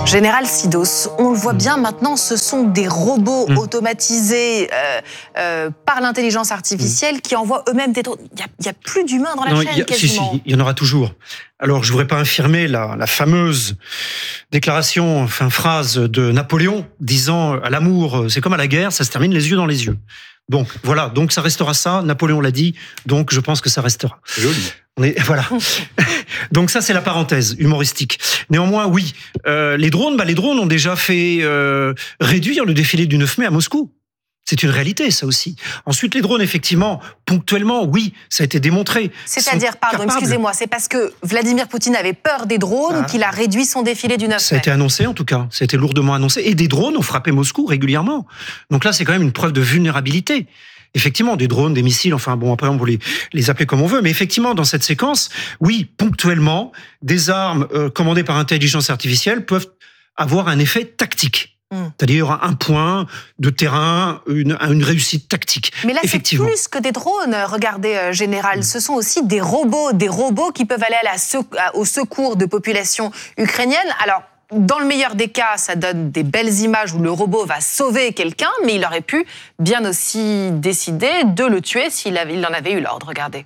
Général Sidos, on le voit bien maintenant, ce sont des robots automatisés par l'intelligence artificielle qui envoient eux-mêmes des drones. Il n'y a plus d'humains dans la chaîne, quasiment. Si, il y en aura toujours. Alors, je ne voudrais pas infirmer la fameuse déclaration, enfin phrase de Napoléon disant à l'amour, c'est comme à la guerre, ça se termine les yeux dans les yeux. Donc voilà, donc ça restera ça. Napoléon l'a dit, donc je pense que ça restera. Joli. Voilà. Donc ça, c'est la parenthèse humoristique. Néanmoins, oui, les drones ont déjà fait réduire le défilé du 9 mai à Moscou. C'est une réalité, ça aussi. Ensuite, les drones, effectivement, ponctuellement, oui, ça a été démontré. C'est-à-dire, pardon, excusez-moi, c'est parce que Vladimir Poutine avait peur des drones qu'il a réduit son défilé du 9 mai. Ça a été annoncé, en tout cas. Ça a été lourdement annoncé. Et des drones ont frappé Moscou régulièrement. Donc là, c'est quand même une preuve de vulnérabilité. Effectivement, des drones, des missiles, enfin bon, après on peut les appeler comme on veut, mais effectivement, dans cette séquence, oui, ponctuellement, des armes commandées par intelligence artificielle peuvent avoir un effet tactique. C'est-à-dire un point de terrain, une réussite tactique. Mais là, c'est plus que des drones. Regardez, Général, ce sont aussi des robots qui peuvent aller au secours de populations ukrainiennes. Alors, dans le meilleur des cas, ça donne des belles images où le robot va sauver quelqu'un, mais il aurait pu bien aussi décider de le tuer s'il en avait eu l'ordre. Regardez.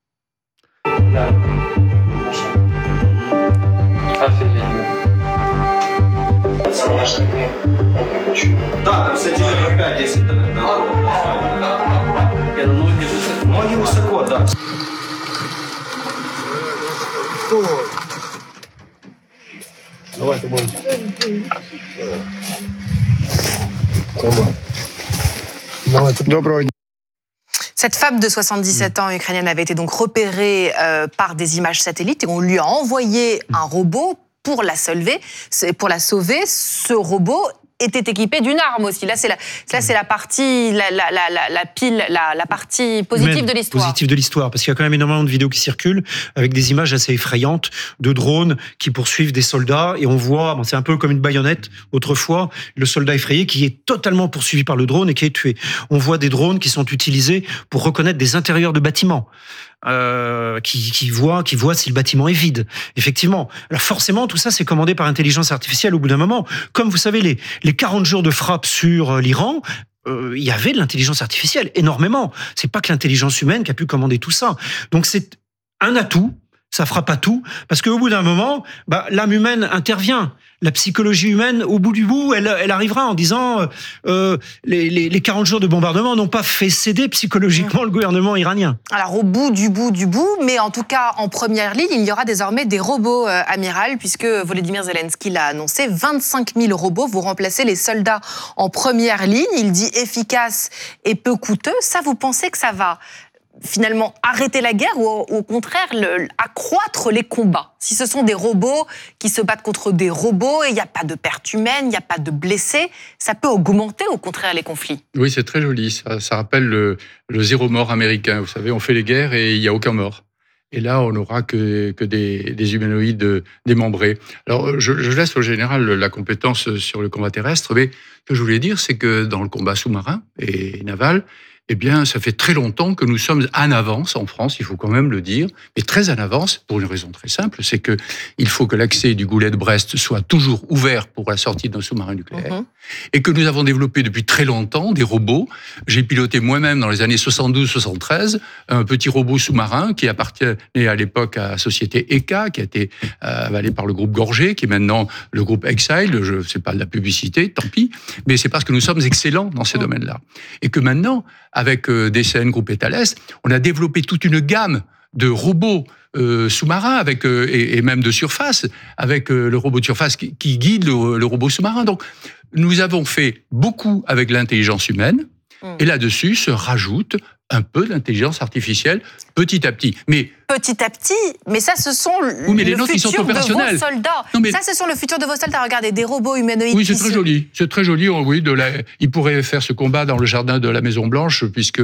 Cette femme de 77 ans ukrainienne avait été donc repérée par des images satellites et on lui a envoyé un robot pour la sauver. Ce robot était équipé d'une arme aussi. Là, c'est la partie, la partie positive de l'histoire. Positive de l'histoire, parce qu'il y a quand même énormément de vidéos qui circulent avec des images assez effrayantes de drones qui poursuivent des soldats et on voit, c'est un peu comme une baïonnette autrefois, le soldat effrayé qui est totalement poursuivi par le drone et qui est tué. On voit des drones qui sont utilisés pour reconnaître des intérieurs de bâtiments. Qui voit si le bâtiment est vide. Effectivement. Alors forcément, tout ça, c'est commandé par intelligence artificielle au bout d'un moment. Comme vous savez, les 40 jours de frappe sur l'Iran, il y avait de l'intelligence artificielle, énormément. C'est pas que l'intelligence humaine qui a pu commander tout ça. Donc c'est un atout, ça fera pas tout, parce qu'au bout d'un moment, l'âme humaine intervient. La psychologie humaine, au bout du bout, elle arrivera en disant les 40 jours de bombardement n'ont pas fait céder psychologiquement le gouvernement iranien. Alors au bout du bout, mais en tout cas en première ligne, il y aura désormais des robots, amiral, puisque Volodymyr Zelensky l'a annoncé, 25 000 robots vont remplacer les soldats en première ligne. Il dit efficace et peu coûteux. Ça, vous pensez que ça va finalement arrêter la guerre ou au contraire accroître les combats? Si ce sont des robots qui se battent contre des robots et il n'y a pas de pertes humaines, il n'y a pas de blessés, ça peut augmenter au contraire les conflits. Oui, c'est très joli. Ça rappelle le zéro mort américain. Vous savez, on fait les guerres et il n'y a aucun mort. Et là, on n'aura que des humanoïdes démembrés. Alors, je laisse au général la compétence sur le combat terrestre, mais ce que je voulais dire, c'est que dans le combat sous-marin et naval, eh bien, ça fait très longtemps que nous sommes en avance en France, il faut quand même le dire, mais très en avance pour une raison très simple, c'est que il faut que l'accès du goulet de Brest soit toujours ouvert pour la sortie d'un sous-marin nucléaire, et que nous avons développé depuis très longtemps des robots. J'ai piloté moi-même dans les années 72-73 un petit robot sous-marin qui appartenait à l'époque à la société ECA, qui a été avalé par le groupe Gorgé, qui est maintenant le groupe Exile. C'est pas de la publicité, tant pis, mais c'est parce que nous sommes excellents dans ces domaines-là, et que maintenant, avec DCN Groupe et Thales, on a développé toute une gamme de robots sous-marins et même de surface, avec le robot de surface qui guide le robot sous-marin. Donc, nous avons fait beaucoup avec l'intelligence humaine, et là-dessus se rajoute un peu d'intelligence artificielle, petit à petit. Mais petit à petit, mais ça, ce sont le futur de vos soldats. Ça, ce sont le futur de vos soldats. Regardez, des robots humanoïdes. Oui, c'est très joli. C'est très joli. Oui, ils pourraient faire ce combat dans le jardin de la Maison Blanche, puisque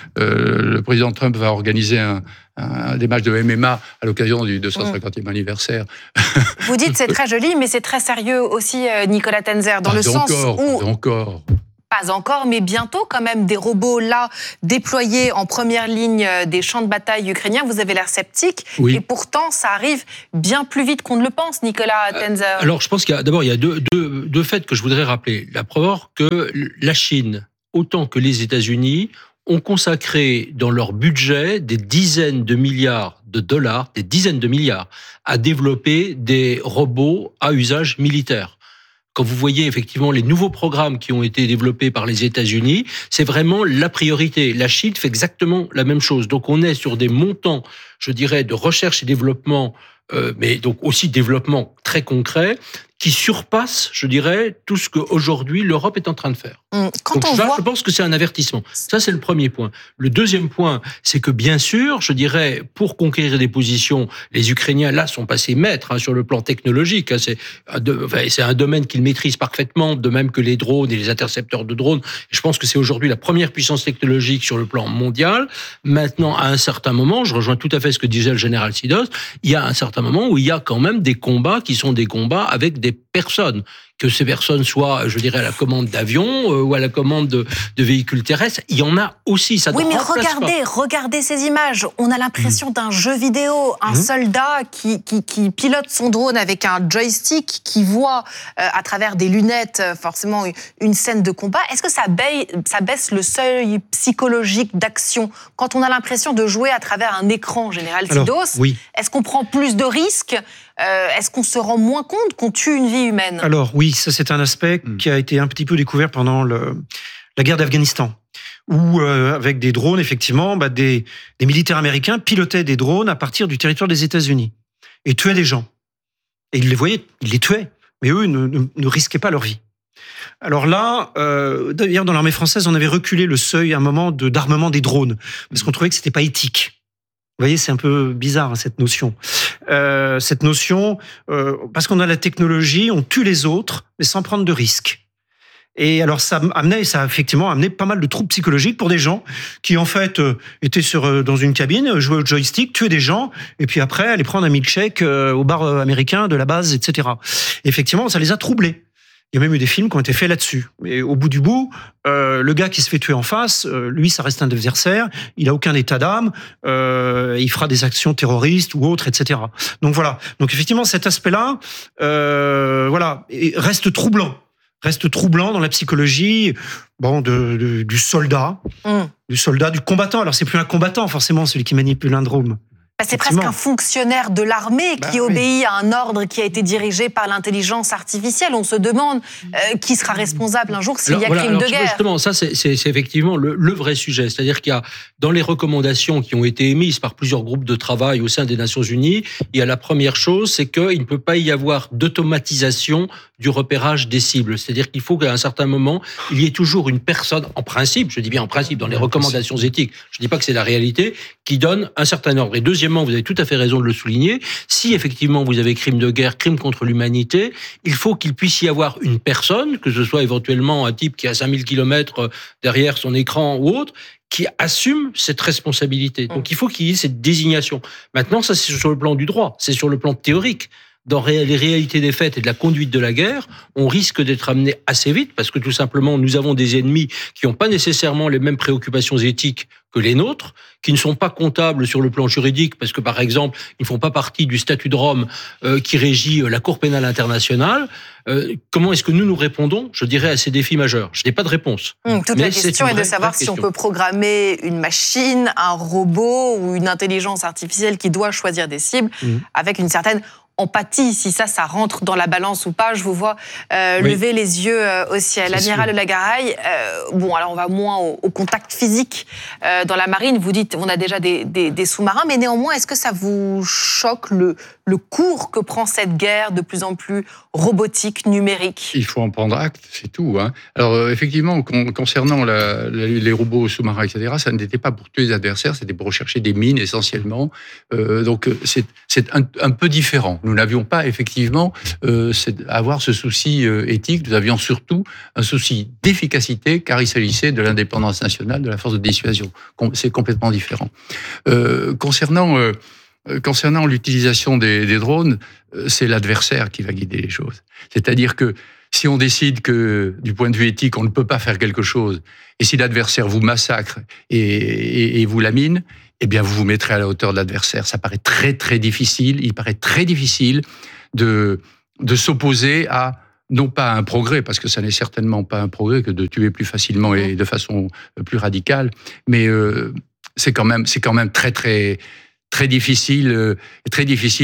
le président Trump va organiser des matchs de MMA à l'occasion du 250e anniversaire. Vous dites c'est très joli, mais c'est très sérieux aussi, Nicolas Tenzer, dans le sens où... Encore. Pas encore, mais bientôt quand même, des robots là, déployés en première ligne des champs de bataille ukrainiens. Vous avez l'air sceptique, Oui. et pourtant ça arrive bien plus vite qu'on ne le pense, Nicolas Tenzer. Alors, je pense qu'il y a d'abord deux faits que je voudrais rappeler. La première, que la Chine, autant que les États-Unis, ont consacré dans leur budget des dizaines de milliards de dollars, à développer des robots à usage militaire. Quand vous voyez effectivement les nouveaux programmes qui ont été développés par les États-Unis, c'est vraiment la priorité. La Chine fait exactement la même chose. Donc on est sur des montants, je dirais, de recherche et développement, mais donc aussi développement très concret, qui surpasse, je dirais, tout ce qu'aujourd'hui l'Europe est en train de faire. Quand Donc on ça, voit... je pense que c'est un avertissement. Ça, c'est le premier point. Le deuxième point, c'est que bien sûr, je dirais, pour conquérir des positions, les Ukrainiens, là, sont passés maîtres sur le plan technologique. C'est un domaine qu'ils maîtrisent parfaitement, de même que les drones et les intercepteurs de drones. Je pense que c'est aujourd'hui la première puissance technologique sur le plan mondial. Maintenant, à un certain moment, je rejoins tout à fait ce que disait le général Sidos, il y a un certain moment où il y a quand même des combats qui sont des combats avec des personnes. Que ces personnes soient, je dirais, à la commande d'avions ou à la commande de véhicules terrestres, il y en a aussi. Ça oui, mais regardez, regardez ces images. On a l'impression d'un jeu vidéo. Un soldat qui pilote son drone avec un joystick, qui voit à travers des lunettes forcément une scène de combat. Est-ce que ça baisse le seuil psychologique d'action quand on a l'impression de jouer à travers un écran, Général Sidos? Oui. Est-ce qu'on prend plus de risques? Est-ce qu'on se rend moins compte qu'on tue une vie humaine? Alors oui, ça c'est un aspect qui a été un petit peu découvert pendant la guerre d'Afghanistan, où avec des drones, effectivement, des militaires américains pilotaient des drones à partir du territoire des États-Unis et tuaient des gens. Et ils les voyaient, ils les tuaient, mais eux ne risquaient pas leur vie. Alors là, d'ailleurs dans l'armée française, on avait reculé le seuil à un moment d'armement des drones, parce qu'on trouvait que c'était pas éthique. Vous voyez, c'est un peu bizarre cette notion. Parce qu'on a la technologie, on tue les autres, mais sans prendre de risques. Et alors ça a effectivement amené pas mal de troubles psychologiques pour des gens qui en fait étaient dans une cabine, jouaient au joystick, tuaient des gens, et puis après aller prendre un milkshake au bar américain de la base, etc. Et effectivement, ça les a troublés. Il y a même eu des films qui ont été faits là-dessus. Et au bout du bout, le gars qui se fait tuer en face, lui, ça reste un adversaire. Il a aucun état d'âme. Il fera des actions terroristes ou autres, etc. Donc voilà. Donc effectivement, cet aspect-là, reste troublant. Reste troublant dans la psychologie, du soldat, du combattant. Alors c'est plus un combattant forcément, celui qui manipule un drone. C'est presque un fonctionnaire de l'armée qui obéit à un ordre qui a été dirigé par l'intelligence artificielle. On se demande qui sera responsable un jour s'il y a crime de guerre. Justement, ça c'est effectivement le vrai sujet. C'est-à-dire qu'il y a, dans les recommandations qui ont été émises par plusieurs groupes de travail au sein des Nations Unies, il y a la première chose, c'est qu'il ne peut pas y avoir d'automatisation du repérage des cibles. C'est-à-dire qu'il faut qu'à un certain moment, il y ait toujours une personne, en principe, je dis bien en principe, dans les recommandations éthiques, je ne dis pas que c'est la réalité, qui donne un certain ordre. Et deuxièmement, vous avez tout à fait raison de le souligner, si effectivement vous avez crime de guerre, crime contre l'humanité, il faut qu'il puisse y avoir une personne, que ce soit éventuellement un type qui a 5000 km derrière son écran ou autre, qui assume cette responsabilité. Donc il faut qu'il y ait cette désignation. Maintenant, ça c'est sur le plan du droit, c'est sur le plan théorique. Dans les réalités des faits et de la conduite de la guerre, on risque d'être amené assez vite parce que tout simplement, nous avons des ennemis qui n'ont pas nécessairement les mêmes préoccupations éthiques que les nôtres, qui ne sont pas comptables sur le plan juridique parce que, par exemple, ils ne font pas partie du statut de Rome qui régit la Cour pénale internationale. Comment est-ce que nous répondons, je dirais, à ces défis majeurs? Je n'ai pas de réponse. Toute la question est de savoir si on peut programmer une machine, un robot ou une intelligence artificielle qui doit choisir des cibles avec une certaine empathie, si ça rentre dans la balance ou pas. Je vous vois lever les yeux au ciel. Amiral Lagaraille, alors on va moins au contact physique dans la marine. Vous dites, on a déjà des sous-marins, mais néanmoins, est-ce que ça vous choque le cours que prend cette guerre de plus en plus robotique, numérique? Il faut en prendre acte, c'est tout. Alors effectivement, concernant les robots sous-marins, etc., ça n'était pas pour tuer les adversaires, c'était pour rechercher des mines essentiellement. Donc c'est un peu différent. Nous n'avions pas effectivement avoir ce souci éthique, nous avions surtout un souci d'efficacité car il s'agissait de l'indépendance nationale, de la force de dissuasion. C'est complètement différent. Concernant l'utilisation des drones, c'est l'adversaire qui va guider les choses. C'est-à-dire que si on décide que, du point de vue éthique, on ne peut pas faire quelque chose, et si l'adversaire vous massacre et vous lamine, eh bien, vous vous mettrez à la hauteur de l'adversaire. Ça paraît très, très difficile. Il paraît très difficile de s'opposer à, non pas à un progrès, parce que ça n'est certainement pas un progrès que de tuer plus facilement et de façon plus radicale, mais c'est quand même très, très, très difficile,